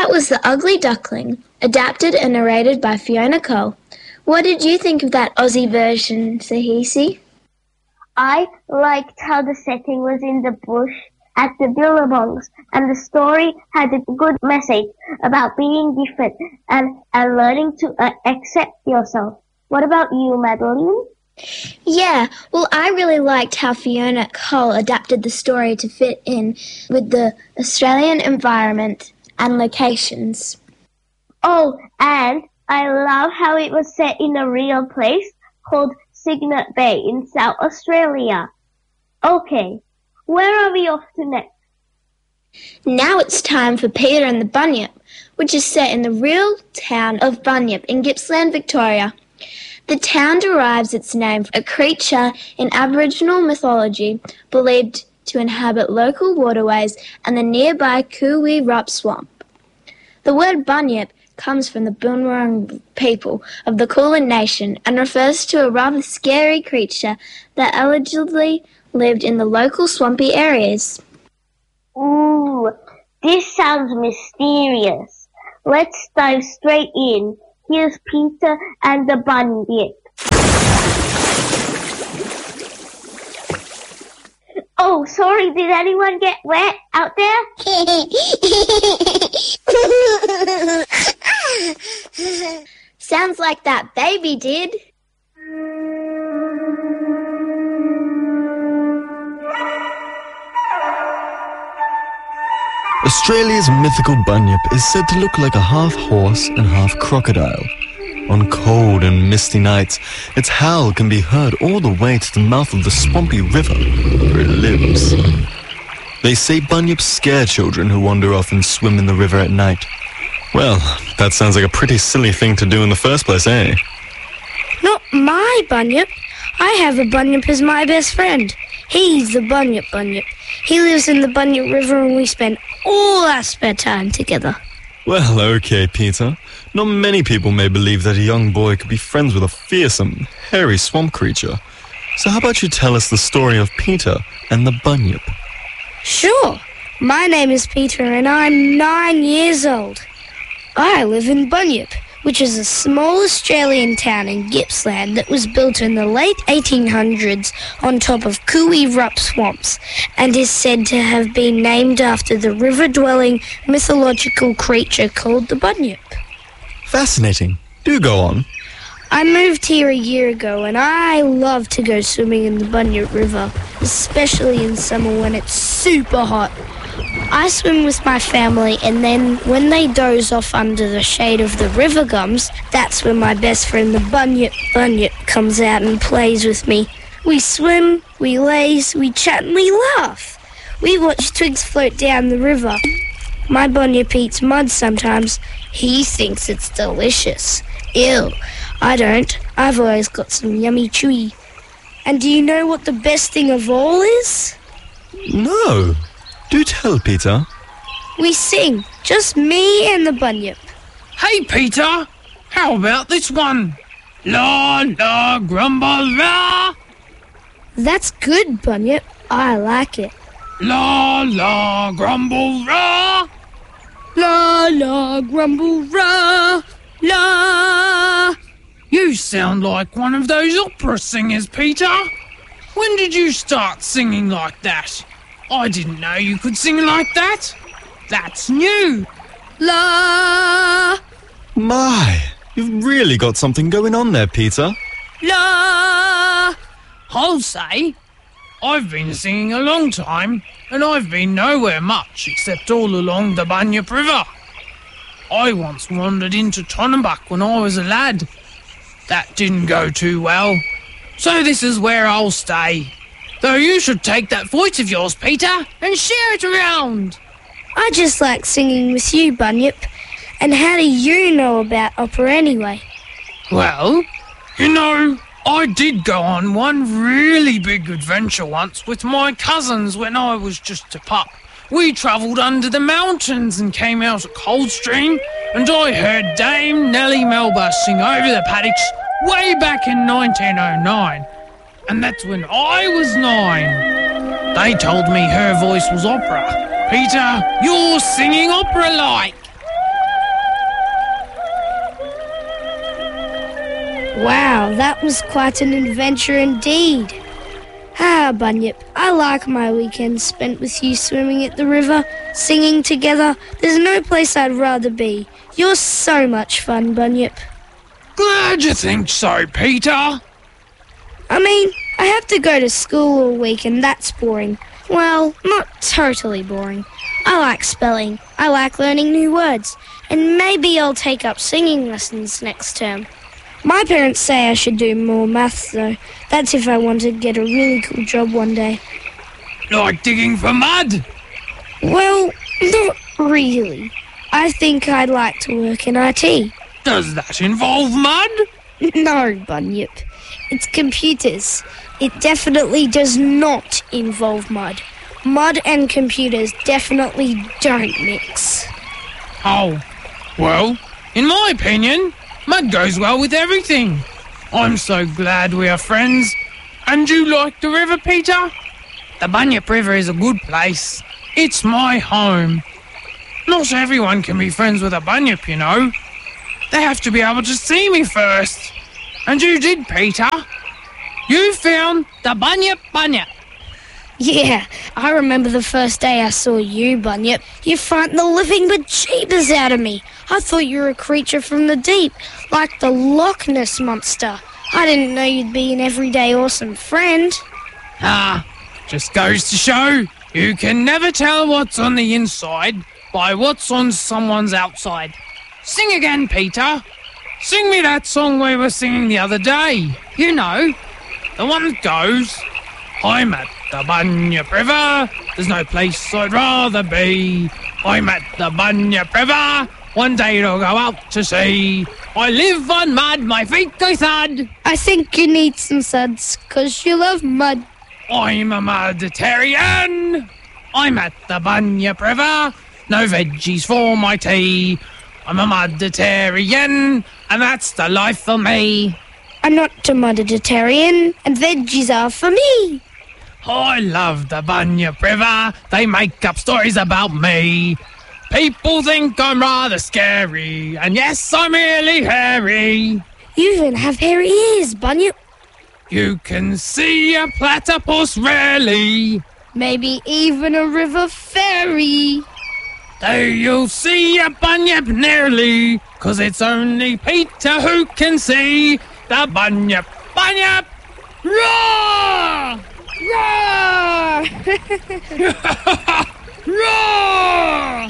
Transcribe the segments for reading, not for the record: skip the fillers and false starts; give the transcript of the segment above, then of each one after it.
That was The Ugly Duckling, adapted and narrated by Fiona Cole. What did you think of that Aussie version, Sahisi? I liked how the setting was in the bush at the Billabongs, and the story had a good message about being different and learning to accept yourself. What about you, Madeline? Yeah, well, I really liked how Fiona Cole adapted the story to fit in with the Australian environment and locations. Oh, and I love how it was set in a real place called Cygnet Bay in South Australia. Okay, where are we off to next? Now it's time for Peter and the Bunyip, which is set in the real town of Bunyip in Gippsland, Victoria. The town derives its name from a creature in Aboriginal mythology believed to inhabit local waterways and the nearby Cooee Rup Swamp. The word Bunyip comes from the Boonwurrung people of the Kulin Nation and refers to a rather scary creature that allegedly lived in the local swampy areas. Ooh, this sounds mysterious. Let's dive straight in. Here's Peter and the Bunyip. Oh, sorry, did anyone get wet out there? Sounds like that baby did. Australia's mythical Bunyip is said to look like a half horse and half crocodile. On cold and misty nights, its howl can be heard all the way to the mouth of the swampy river where it lives. They say Bunyips scare children who wander off and swim in the river at night. Well, that sounds like a pretty silly thing to do in the first place, eh? Not my Bunyip. I have a Bunyip as my best friend. He's the Bunyip. He lives in the Bunyip River and we spend all our spare time together. Well, okay, Peter. Not many people may believe that a young boy could be friends with a fearsome, hairy swamp creature. So how about you tell us the story of Peter and the Bunyip? Sure. My name is Peter and I'm 9 years old. I live in Bunyip, which is a small Australian town in Gippsland that was built in the late 1800s on top of Cooee Rup swamps and is said to have been named after the river-dwelling mythological creature called the Bunyip. Fascinating. Do go on. I moved here a year ago and I love to go swimming in the Bunyip River, especially in summer when it's super hot. I swim with my family and then when they doze off under the shade of the river gums, that's when my best friend the Bunyip comes out and plays with me. We swim, we laze, we chat and we laugh. We watch twigs float down the river. My Bunyip eats mud sometimes. He thinks it's delicious. Ew, I don't. I've always got some yummy chewy. And do you know what the best thing of all is? No. Do tell, Peter. We sing, just me and the Bunyip. Hey, Peter, how about this one? La, la, grumble, la. That's good, Bunyip. I like it. La, la, grumble, la. La, la, grumble, ra, la. You sound like one of those opera singers, Peter. When did you start singing like that? I didn't know you could sing like that. That's new. La, My, you've really got something going on there, Peter. la. I'll say. I've been singing a long time, and I've been nowhere much except all along the Bunyip River. I once wandered into Tonnebuck when I was a lad. That didn't go too well. So this is where I'll stay. Though you should take that voice of yours, Peter, and share it around. I just like singing with you, Bunyip. And how do you know about opera anyway? Well, you know, I did go on one really big adventure once with my cousins when I was just a pup. We travelled under the mountains and came out at Coldstream, and I heard Dame Nellie Melba sing over the paddocks way back in 1909. And that's when I was 9. They told me her voice was opera. Peter, you're singing opera-like. Wow, that was quite an adventure indeed. Ah, Bunyip, I like my weekends spent with you swimming at the river, singing together. There's no place I'd rather be. You're so much fun, Bunyip. Glad you think so, Peter. I mean, I have to go to school all week and that's boring. Well, not totally boring. I like spelling, I like learning new words, and maybe I'll take up singing lessons next term. My parents say I should do more maths though. That's if I want to get a really cool job one day. Like digging for mud? Well, not really. I think I'd like to work in IT. Does that involve mud? No, Bunyip. It's computers. It definitely does not involve mud. Mud and computers definitely don't mix. Oh, well, in my opinion, mud goes well with everything. I'm so glad we are friends. And you like the river, Peter? The Bunyip River is a good place. It's my home. Not everyone can be friends with a bunyip, you know. They have to be able to see me first. And you did, Peter. You found the Bunyip Bunyip. Yeah, I remember the first day I saw you, Bunyip. You frightened the living bejeebers out of me. I thought you were a creature from the deep, like the Loch Ness Monster. I didn't know you'd be an everyday awesome friend. Just goes to show you can never tell what's on the inside by what's on someone's outside. Sing again, Peter. Sing me that song we were singing the other day. You know, the one that goes, I'm at the Bunyip River, there's no place I'd rather be. I'm at the Bunyip River, one day it'll go out to sea. I live on mud, my feet go thud. I think you need some suds, 'cause you love mud. I'm a Muditarian. I'm at the Bunyip River, no veggies for my tea. I'm a Muditarian, and that's the life for me. I'm not a Muditarian, and veggies are for me. I love the Bunyip River. They make up stories about me. People think I'm rather scary, and yes, I'm really hairy. You even have hairy ears, Bunyip. You can see a platypus rarely. Maybe even a river fairy. Though you'll see a bunyip nearly, 'cause it's only Peter who can see the Bunyip Bunyip. Roar! Roar! Roar!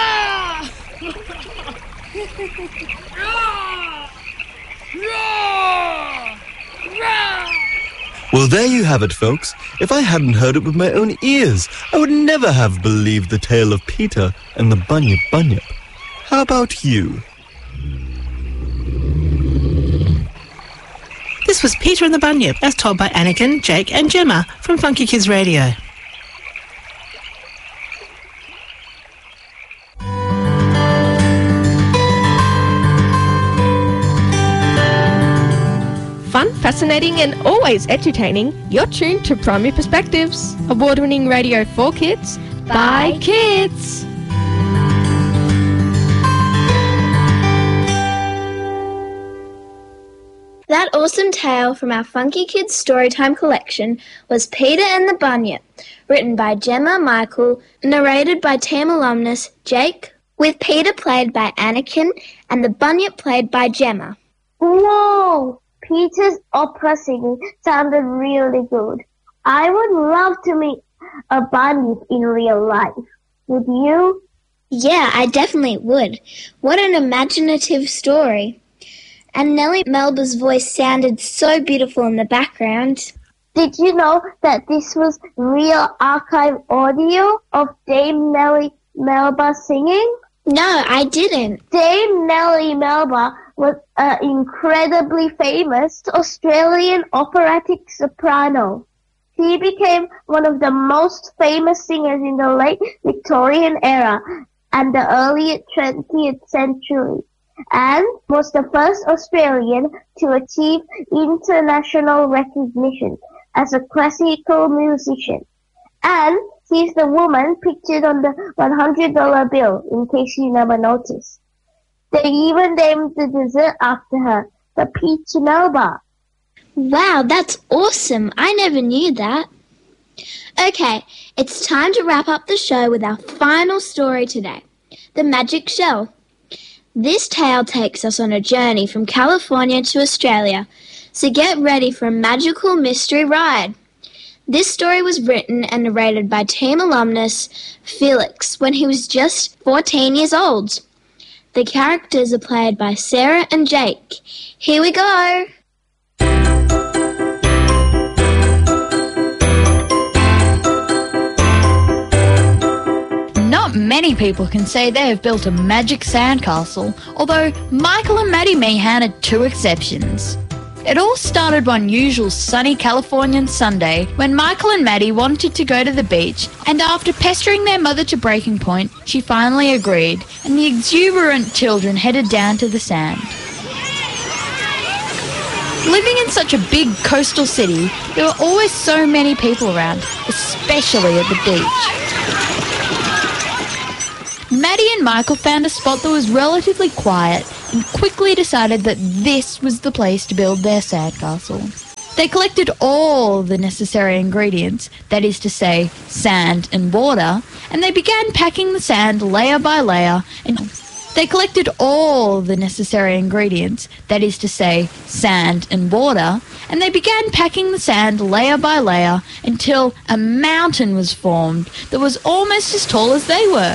Roar! Roar! Well, there you have it, folks. If I hadn't heard it with my own ears, I would never have believed the tale of Peter and the Bunyip Bunyip. How about you? This was Peter and the Bunyip, as told by Anakin, Jake and Gemma from Funky Kids Radio. Fun, fascinating and always entertaining, you're tuned to Primary Perspectives, award-winning radio for kids, by kids. That awesome tale from our Funky Kids Storytime collection was Peter and the Bunyip, written by Gemma Michael, narrated by team alumnus Jake, with Peter played by Anakin and the Bunyip played by Gemma. Whoa! Peter's opera singing sounded really good. I would love to meet a bunyip in real life. Would you? Yeah, I definitely would. What an imaginative story. And Nellie Melba's voice sounded so beautiful in the background. Did you know that this was real archive audio of Dame Nellie Melba singing? No, I didn't. Dame Nellie Melba was an incredibly famous Australian operatic soprano. She became one of the most famous singers in the late Victorian era and the early 20th century, and was the first Australian to achieve international recognition as a classical musician. And she's the woman pictured on the $100 bill, in case you never noticed. They even named the dessert after her, for Pizza Nova. Wow, that's awesome. I never knew that. Okay, it's time to wrap up the show with our final story today, The Magic Shell. This tale takes us on a journey from California to Australia, so get ready for a magical mystery ride. This story was written and narrated by team alumnus Felix when he was just 14 years old. The characters are played by Sarah and Jake. Here we go! Not many people can say they have built a magic sandcastle, although Michael and Maddie Meehan are two exceptions. It all started one usual sunny Californian Sunday when Michael and Maddie wanted to go to the beach, and after pestering their mother to breaking point, she finally agreed, and the exuberant children headed down to the sand. Living in such a big coastal city, there were always so many people around, especially at the beach. Maddie and Michael found a spot that was relatively quiet and quickly decided that this was the place to build their sandcastle. They collected all the necessary ingredients, that is to say, sand and water, and they began packing the sand layer by layer until a mountain was formed that was almost as tall as they were.